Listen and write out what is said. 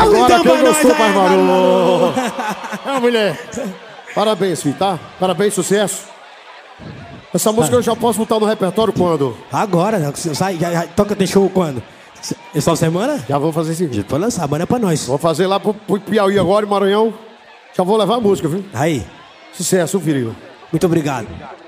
Agora quem gostou, Pai Maru? É, mulher. Parabéns, filho, tá? Parabéns, sucesso. Essa música eu já posso botar no repertório quando? Agora, né? Toca tem show quando? Essa semana? Já vou fazer esse vídeo. Pode lançar, manda pra nós. Vou fazer lá pro Piauí agora, em Maranhão. Já vou levar a música, viu? Aí. Sucesso, filho. Muito obrigado.